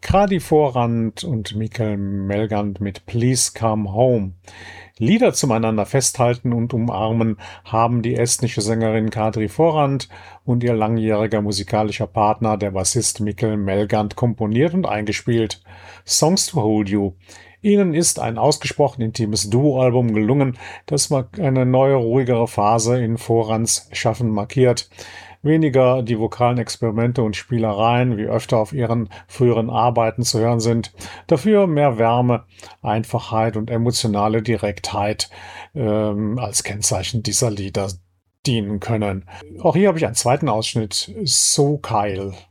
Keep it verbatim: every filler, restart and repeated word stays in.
Kadi Vorrand und Mikkel Melgand mit Please Come Home. Lieder zum einander festhalten und umarmen haben die estnische Sängerin Kadri Vorrand und ihr langjähriger musikalischer Partner, der Bassist Mikkel Melgand, komponiert und eingespielt. Songs to Hold You. Ihnen ist ein ausgesprochen intimes Duo-Album gelungen, das eine neue, ruhigere Phase in Vorrands Schaffen markiert. Weniger die vokalen Experimente und Spielereien, wie öfter auf ihren früheren Arbeiten zu hören sind. Dafür mehr Wärme, Einfachheit und emotionale Direktheit ähm, als Kennzeichen dieser Lieder dienen können. Auch hier habe ich einen zweiten Ausschnitt. So Kyle.